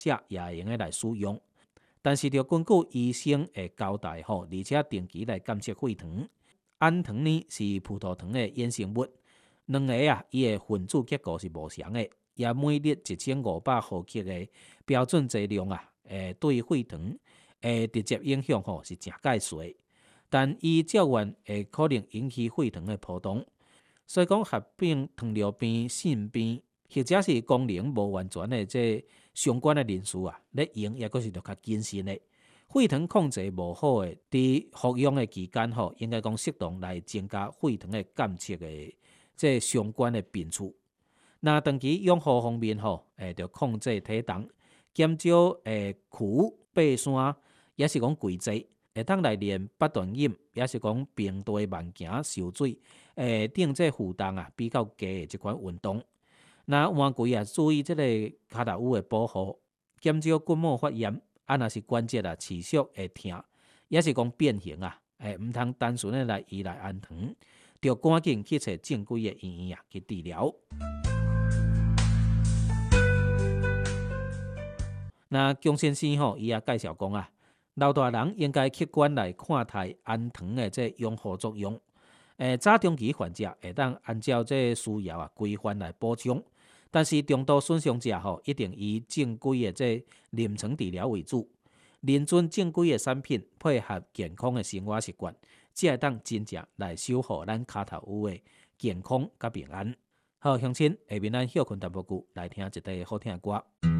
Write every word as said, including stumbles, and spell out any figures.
者也会用个来使用。但是要根据医生的交代吼，而且定期来监测血糖。氨糖呢是葡萄糖的衍生物，两个啊，伊的分子结构是无相的，也每日一千五百毫克的标准剂量啊，诶，对血糖诶直接影响吼是真介细，但伊照原会可能引起血糖的波动。所以讲，合并糖尿病、肾病或者是功能无完全的这相关的人士啊，咧用也阁是着较谨慎的。血糖控制无好的，伫服用的期间吼，应该讲适当来增加血糖的监测的这相关的频次。那长期养护方面吼，诶，着控制体重，减少诶躯、爬山，也是讲跪坐，会当来练八段锦，也是讲平地慢行、受水，诶，顶这负担啊比较低的即款运动。那换跪啊，注意即个骹踏骨的保护，减少骨膜发炎。啊，若是关节啊持续会痛，也是讲变形啊，诶，毋通单纯的来依赖氨糖，着赶紧去找正规的医院啊去治疗。那姜先生吼，伊也介绍讲啊，老大人应该客观来看待氨糖的这养护作用。诶，早中期患者会当按照这需要啊规范来补充，但是中度损伤者吼，一定以正规的这临床治疗为主，认准正规的产品，配合健康的生活习惯，才会当真正来守护咱骹头骨的健康甲平安。好，乡亲，下面咱休困淡薄久，来听一段好听的歌。